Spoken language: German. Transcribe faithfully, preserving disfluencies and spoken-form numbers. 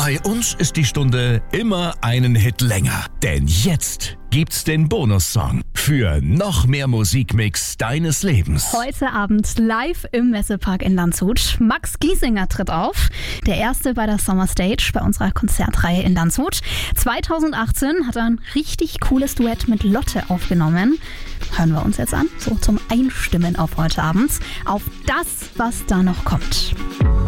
Bei uns ist die Stunde immer einen Hit länger. Denn jetzt gibt's den Bonussong für noch mehr Musikmix deines Lebens. Heute Abend live im Messepark in Landshut. Max Giesinger tritt auf. Der erste bei der Summer Stage bei unserer Konzertreihe in Landshut. zweitausendachtzehn hat er ein richtig cooles Duett mit Lotte aufgenommen. Hören wir uns jetzt an, so zum Einstimmen auf heute Abend. Auf das, was da noch kommt.